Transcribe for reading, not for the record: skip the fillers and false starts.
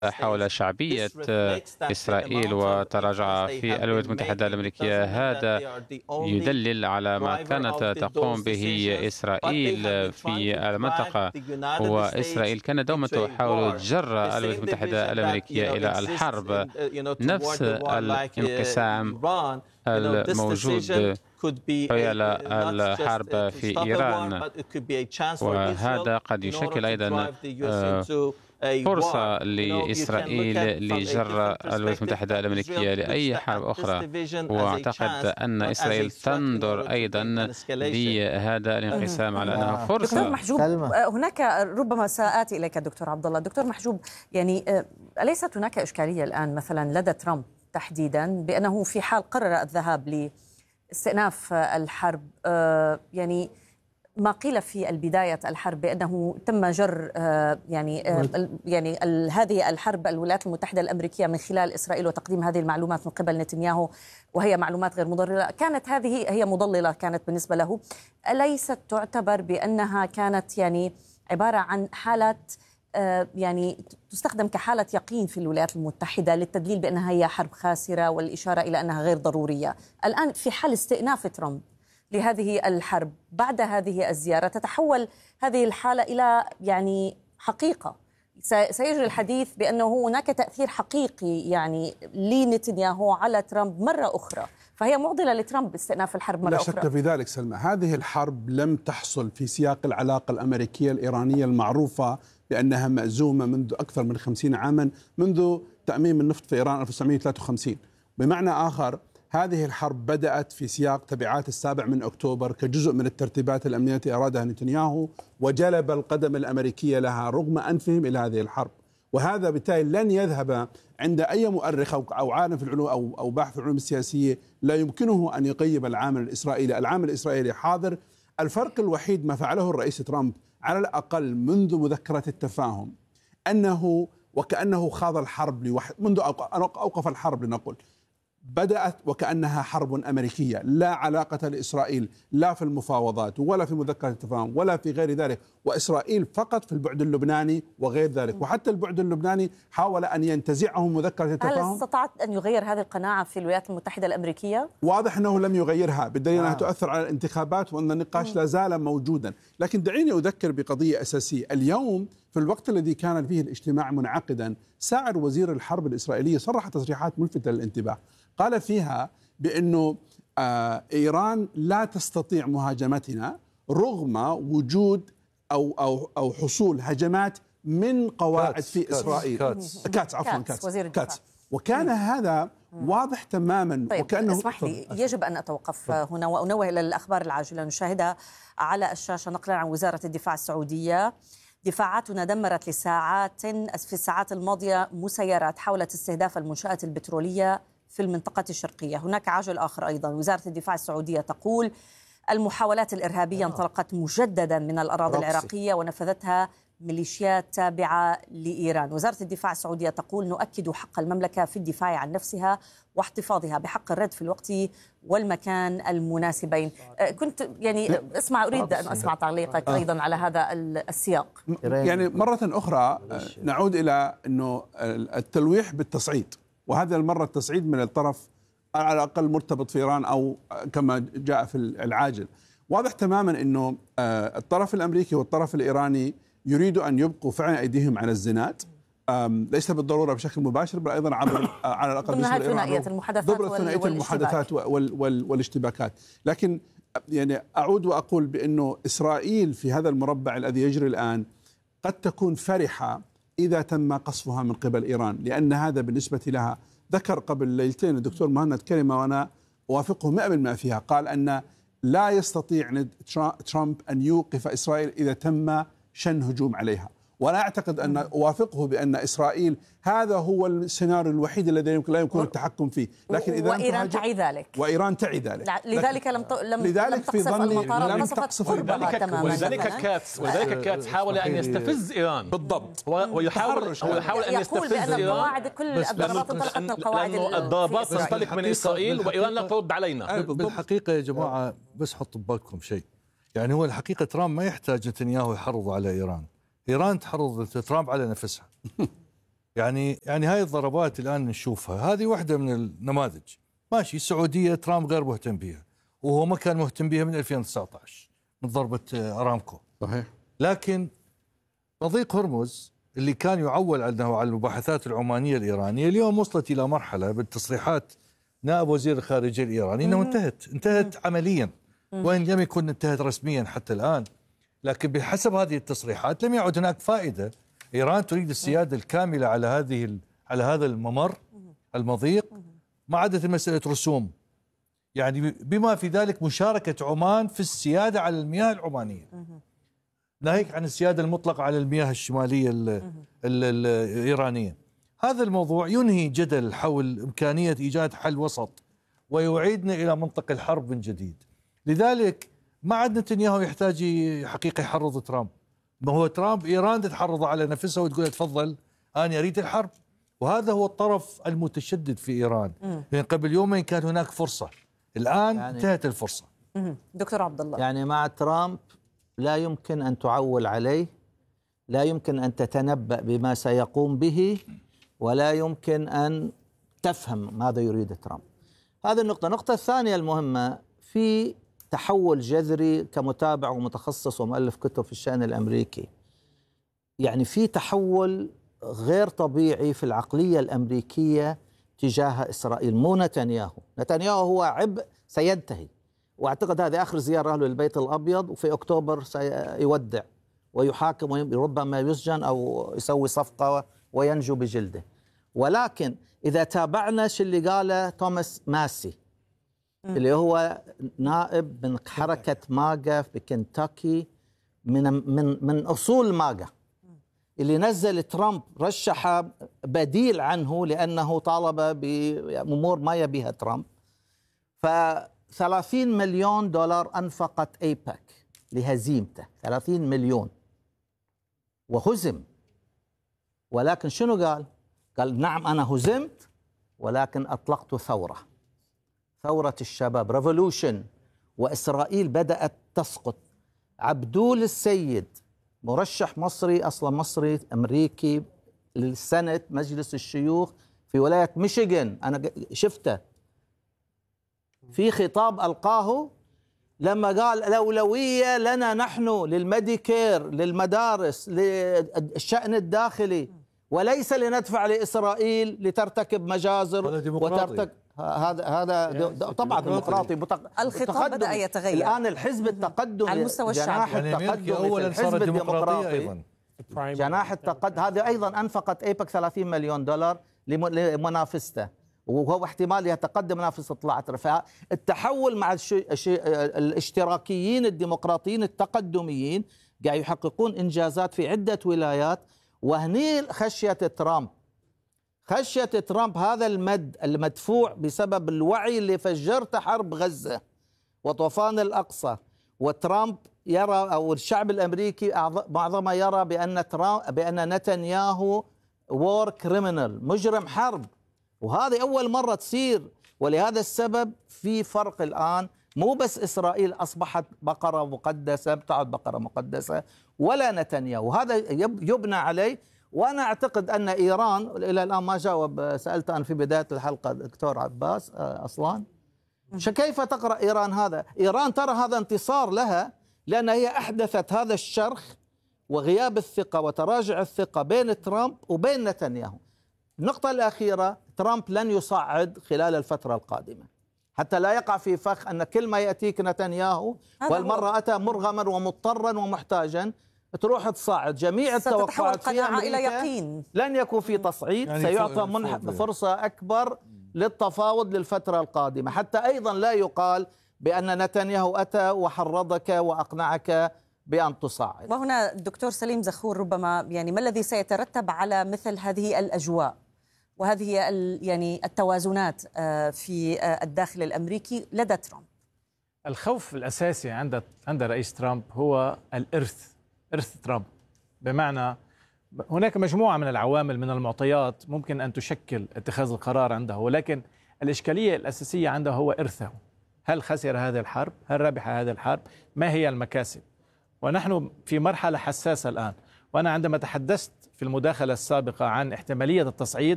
حول شعبية إسرائيل وتراجع في الولايات المتحدة الأمريكية. هذا يدلل على ما كانت تقوم به إسرائيل في المنطقة، وإسرائيل كانت دوما تحاول جر الولايات المتحدة الأمريكية إلى الحرب. نفس الانقسام الموجود حيال الحرب في إيران، وهذا قد يشكل أيضا فرصة لإسرائيل لجر الولايات المتحدة الأمريكية لأي حرب أخرى. وأعتقد أن إسرائيل تنظر أيضا لهذا الانقسام على أنه فرصة. دكتور محجوب، هناك ربما سآتي إليك دكتور عبد الله. دكتور محجوب، يعني أليست هناك إشكالية الآن مثلا لدى ترامب تحديدا بأنه في حال قرر الذهاب لاستئناف الحرب، يعني ما قيل في البداية الحرب بأنه تم جر هذه الحرب الولايات المتحدة الأمريكية من خلال إسرائيل وتقديم هذه المعلومات من قبل نتنياهو، وهي معلومات غير مضللة. كانت هذه هي مضللة كانت بالنسبة له. أليست تعتبر بأنها كانت يعني عبارة عن حالة يعني تستخدم كحالة يقين في الولايات المتحدة للتدليل بأنها هي حرب خاسرة والإشارة إلى أنها غير ضرورية؟ الآن في حال استئناف ترامب لهذه الحرب بعد هذه الزيارة تتحول هذه الحالة إلى يعني حقيقة، سيجري الحديث بأنه هناك تأثير حقيقي يعني لنتنياهو على ترامب مرة أخرى، فهي معضلة لترامب استئناف الحرب مرة أخرى. لا شك في ذلك سلمى. هذه الحرب لم تحصل في سياق العلاقة الأمريكية الإيرانية المعروفة بأنها مأزومة منذ أكثر من 50 عاما، منذ تأميم النفط في إيران 1953. بمعنى آخر، هذه الحرب بدأت في سياق تبعات 7 أكتوبر كجزء من الترتيبات الأمنية التي أرادها نتنياهو، وجلب القدم الأمريكية لها رغم أنفهم إلى هذه الحرب. وهذا بالتالي لن يذهب عند أي مؤرخ أو عالم في العلوم أو باحث في العلوم السياسية، لا يمكنه أن يقيم العامل الإسرائيلي. العامل الإسرائيلي حاضر. الفرق الوحيد ما فعله الرئيس ترامب على الأقل منذ مذكرة التفاهم أنه وكأنه خاض الحرب منذ أوقف الحرب لنقل، بدأت وكأنها حرب أمريكية لا علاقة لإسرائيل لا في المفاوضات ولا في مذكرة التفاهم ولا في غير ذلك، وإسرائيل فقط في البعد اللبناني وغير ذلك. وحتى البعد اللبناني حاول أن ينتزعه مذكرة التفاهم. هل استطاعت أن يغير هذه القناعة في الولايات المتحدة الأمريكية؟ واضح أنه لم يغيرها، بالدليل أنها تؤثر على الانتخابات وأن النقاش لا زال موجودا. لكن دعيني أذكر بقضية أساسية. اليوم في الوقت الذي كان فيه الاجتماع منعقدا، ساعر وزير الحرب الإسرائيلية صرح تصريحات ملفتة للانتباه، قال فيها بأنه إيران لا تستطيع مهاجمتنا رغم وجود أو حصول هجمات من قواعد في إسرائيل. كاتس. وكان هذا واضح تماما. طيب، وكأنه اسمح لي، يجب أن أتوقف هنا وأنوه إلى الأخبار العاجلة نشاهدها على الشاشة نقلا عن وزارة الدفاع السعودية. دفاعاتنا دمرت في الساعات الماضية مسيرات حاولت استهداف المنشآت البترولية في المنطقة الشرقية. هناك عاجل آخر أيضا، وزارة الدفاع السعودية تقول المحاولات الإرهابية انطلقت مجددا من الأراضي العراقية ونفذتها ميليشيات تابعة لإيران. وزارة الدفاع السعودية تقول نؤكد حق المملكة في الدفاع عن نفسها واحتفاظها بحق الرد في الوقت والمكان المناسبين. كنت يعني أريد أن أسمع تعليقك أيضا على هذا السياق. يعني مرة أخرى نعود إلى أنه التلويح بالتصعيد، وهذا المرة التصعيد من الطرف على الأقل مرتبط في إيران أو كما جاء في العاجل. واضح تماما أنه الطرف الأمريكي والطرف الإيراني يريدوا أن يبقوا فعلا أيديهم على الزناد، ليس بالضرورة بشكل مباشر بل أيضا عبر على الأقل ضمن ثنائية المحادثات والاشتباكات. لكن يعني أعود وأقول بأنه إسرائيل في هذا المربع الذي يجري الآن قد تكون فرحة إذا تم قصفها من قبل إيران، لأن هذا بالنسبة لها. ذكر قبل ليلتين الدكتور مهند كلمة وأنا أوافقه 100% فيها، قال أن لا يستطيع ترامب أن يوقف إسرائيل إذا تم شن هجوم عليها. ولا أعتقد أن أوافقه بأن إسرائيل هذا هو السيناريو الوحيد الذي لا يمكن التحكم فيه. لكن إذا وإيران تعي ذلك. وإيران تعي ذلك. لذلك لم تقصف المطار، لم تقصف قربها تماما. ولذلك كاتس حاول أن يستفز إيران. بالضبط. ويحاول أن يستفز إيران. كل الضربات انطلقت من القواعد. الضربات تنطلق من إسرائيل وإيران لا ترد علينا. بالحقيقة يا جماعة بس حطوا ببالكم شيء، يعني هو الحقيقة ترامب ما يحتاج نتنياهو يحرض على إيران تحرض ترامب على نفسها. يعني هاي الضربات الآن نشوفها، هذه واحدة من النماذج. ماشي، السعودية ترامب غير مهتم بها، وهو ما كان مهتم بها من 2019 من ضربة أرامكو. صحيح. لكن مضيق هرمز اللي كان يعول أنه على المباحثات العمانية الإيرانية، اليوم وصلت إلى مرحلة بالتصريحات نائب وزير الخارجية الإيراني أنه انتهت عمليا، وإن لم يكن انتهت رسميا حتى الآن. لكن بحسب هذه التصريحات لم يعد هناك فائدة. إيران تريد السيادة الكاملة على هذا الممر المضيق، ما عادت مسألة رسوم، يعني بما في ذلك مشاركة عمان في السيادة على المياه العمانية، ناهيك عن السيادة المطلقة على المياه الشمالية الإيرانية. هذا الموضوع ينهي جدل حول إمكانية إيجاد حل وسط ويعيدنا إلى منطق الحرب من جديد. لذلك ما عاد نتنياهو يحتاج حقيقة يحرض ترامب، ما هو ترامب إيران تتحرض على نفسها وتقول تفضل أنا أريد الحرب، وهذا هو الطرف المتشدد في إيران. لأن قبل يومين كان هناك فرصة، الآن يعني انتهت الفرصة. دكتور عبد الله، يعني مع ترامب لا يمكن أن تعول عليه، لا يمكن أن تتنبأ بما سيقوم به، ولا يمكن أن تفهم ماذا يريد ترامب. هذه النقطة. النقطة الثانية المهمة، في تحول جذري كمتابع ومتخصص ومؤلف كتب في الشأن الأمريكي، يعني في تحول غير طبيعي في العقلية الأمريكية تجاه إسرائيل. مو نتنياهو هو عبء سينتهي، واعتقد هذه آخر زيارة له للبيت الأبيض، وفي أكتوبر سيودع ويحاكم وربما يسجن أو يسوي صفقة وينجو بجلده. ولكن إذا تابعنا شو اللي قاله توماس ماسي اللي هو نائب من حركة ماجا في كنتاكي، من أصول ماجا، اللي نزل ترامب رشح بديل عنه لأنه طالب بأمور ما يبيها ترامب. ف30 مليون دولار أنفقت أيباك لهزيمته، 30 مليون، وهزم. ولكن شنو قال؟ قال نعم أنا هزمت، ولكن أطلقت ثورة الشباب، ريفولوشن، وإسرائيل بدأت تسقط. عبدول السيد مرشح مصري، أصلا مصري أمريكي، للسنة مجلس الشيوخ في ولاية ميشيغان، أنا شفته في خطاب ألقاه لما قال الأولوية لنا نحن، للميديكير، للمدارس، للشأن الداخلي، وليس لندفع لإسرائيل لترتكب مجازر هذا طبعا ديمقراطي. الخطاب بدأ يتغير الآن. الحزب التقدمي على المستوى جناح التقدم، الحزب الديمقراطي جناح التقدم هذا أيضا أنفقت أيباك 30 مليون دولار لمنافسته، وهو احتمال يتقدم منافسة طلعت. فالتحول مع الاشتراكيين الديمقراطيين التقدميين قاعد يحققون إنجازات في عدة ولايات. وهني خشية ترامب هذا المد المدفوع بسبب الوعي اللي فجرته حرب غزة وطوفان الأقصى. وترامب يرى، أو الشعب الأمريكي معظمه يرى بأن نتنياهو وور كريمنال، مجرم حرب، وهذه أول مرة تصير. ولهذا السبب في فرق الآن، مو بس إسرائيل أصبحت بقرة مقدسة، ابتعد بقرة مقدسة، ولا نتنياهو، هذا يبنى عليه. وأنا أعتقد أن إيران إلى الآن ما جاوب، سألت أنا في بداية الحلقة دكتور عباس أصلان، كيف تقرأ إيران هذا؟ إيران ترى هذا انتصار لها، لأن هي أحدثت هذا الشرخ وغياب الثقة وتراجع الثقة بين ترامب وبين نتنياهو. النقطة الأخيرة، ترامب لن يصعد خلال الفترة القادمة حتى لا يقع في فخ أن كل ما يأتيك نتنياهو، والمرة أتى مرغما ومضطرا ومحتاجا، تروح تصعد. جميع التوقعات في أمريكا إلى يقين لن يكون في تصعيد، يعني سيعطى فرصة أكبر للتفاوض للفترة القادمة، حتى أيضا لا يقال بأن نتنياهو أتى وحرضك وأقنعك بأن تصعد. وهنا دكتور سليم زخور، ربما يعني ما الذي سيترتب على مثل هذه الأجواء وهذه يعني التوازنات في الداخل الأمريكي لدى ترامب؟ الخوف الأساسي عند رئيس ترامب هو إرث ترامب، بمعنى هناك مجموعة من العوامل من المعطيات ممكن أن تشكل اتخاذ القرار عنده، ولكن الإشكالية الأساسية عنده هو إرثه. هل خسر هذه الحرب؟ هل ربح هذه الحرب؟ ما هي المكاسب؟ ونحن في مرحلة حساسة الآن. وأنا عندما تحدثت في المداخلة السابقة عن احتمالية التصعيد،